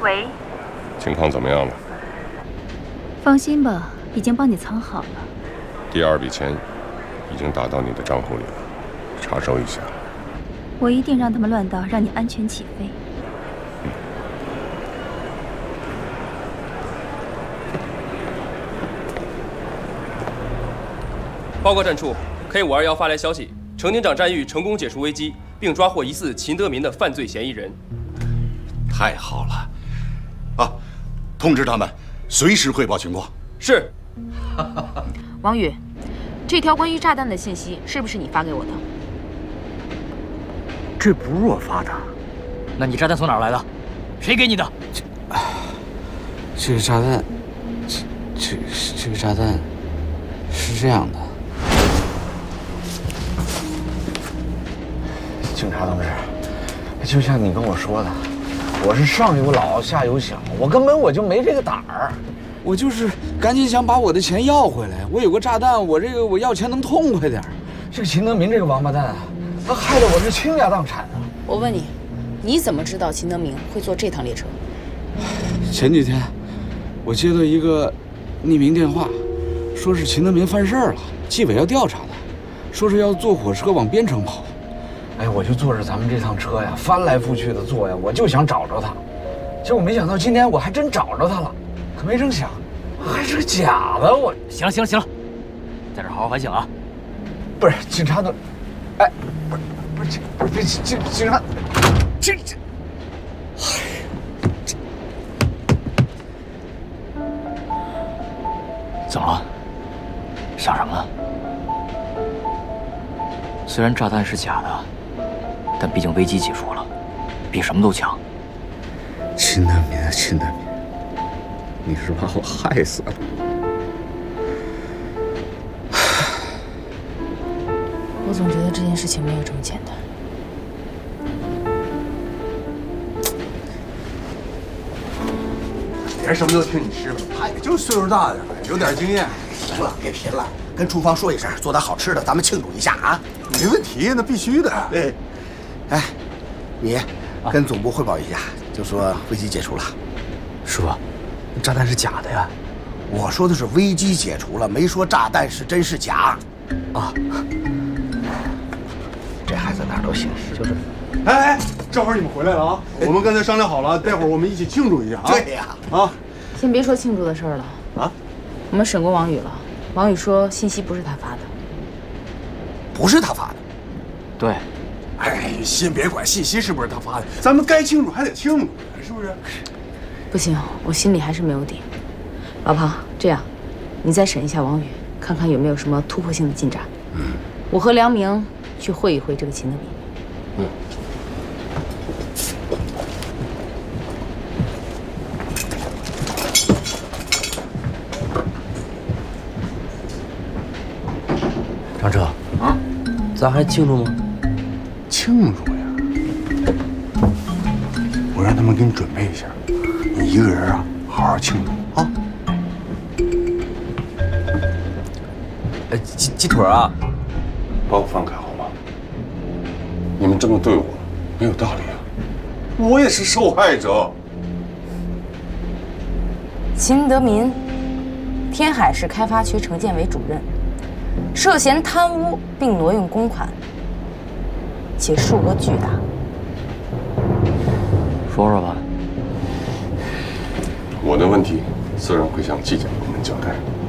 喂， 情况怎么样了？ 放心吧，已经帮你藏好了。 第二笔钱已经打到你的账户里了，查收一下。 我一定让他们乱到让你安全起飞。 报告站处 ，K521发来消息，程警长战役成功解除危机，并抓获疑似秦德民的犯罪嫌疑人。 太好了！啊，通知他们随时汇报情况。 是。 王宇，这条关于炸弹的信息是不是你发给我的？ 这不是我发的。那你炸弹从哪儿来的？谁给你的？ 这个炸弹，这个炸弹是这样的。警察同志，就像你跟我说的，我是上有老下有小，我根本就没这个胆儿。我就是赶紧想把我的钱要回来。我有个炸弹，我要钱能痛快点。这个秦德民这个王八蛋啊，他害得我是倾家荡产啊！ 我问你，你怎么知道秦德明会坐这趟列车？ 前几天我接到一个匿名电话，说是秦德民犯事儿了，纪委要调查他，说是要坐火车往边城跑。哎，我就坐着咱们这趟车呀，翻来覆去的坐呀，我就想找着他。结果没想到今天我还真找着他了，可没成想还是个假的。我行了，在这好好反省啊！ 不是警察都，哎，不是警察，这， 怎么了？想什么呢？虽然炸弹是假的，但毕竟危机解除了，比什么都强。 秦德民啊，秦德民，你是把我害死了。 我总觉得这件事情没有这么简单。 别什么都听你师傅，他也就岁数大点，有点经验。 行了，别贫了，跟厨房说一声，做点好吃的，咱们庆祝一下啊！ 没问题，那必须的。 对，哎，你跟总部汇报一下，就说危机解除了。 师傅，炸弹是假的呀？ 我说的是危机解除了，没说炸弹是真是假。 啊， 这孩子哪儿都行， 就是。 哎，正好你们回来了啊！我们刚才商量好了，待会儿我们一起庆祝一下啊！ 对呀， 啊， 先别说庆祝的事儿了啊， 我们审过王宇了，王宇说信息不是他发的， 不是他发的。 对， 哎，先别管信息是不是他发的，咱们该庆祝还得庆祝，是不是？ 不行，我心里还是没有底。老庞，这样，你再审一下王宇，看看有没有什么突破性的进展。我和梁明去会一会这个秦德民。 张彻啊，咱还庆祝吗？ 庆祝呀！我让他们给你准备一下，你一个人啊，好好庆祝啊！ 鸡腿啊！ 把我放开好吗？你们这么对我，没有道理啊！我也是受害者。 秦德民，天海市开发区城建委主任，涉嫌贪污并挪用公款，且数额巨大。 说说吧。 我的问题自然会向纪检部门交代。